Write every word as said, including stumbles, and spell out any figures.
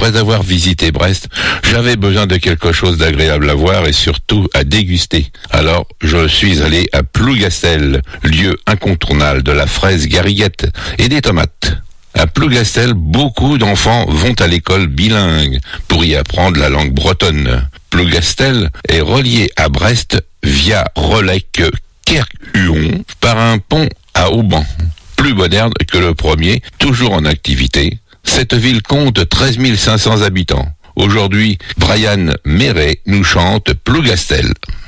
Après avoir visité Brest, j'avais besoin de quelque chose d'agréable à voir et surtout à déguster. Alors, je suis allé à Plougastel, lieu incontournable de la fraise gariguette et des tomates. À Plougastel, beaucoup d'enfants vont à l'école bilingue pour y apprendre la langue bretonne. Plougastel est relié à Brest via Relecq-Kerhuon par un pont à haubans. Plus moderne que le premier, toujours en activité, cette ville compte treize mille cinq cents habitants. Aujourd'hui, Brian Méret nous chante Plougastel.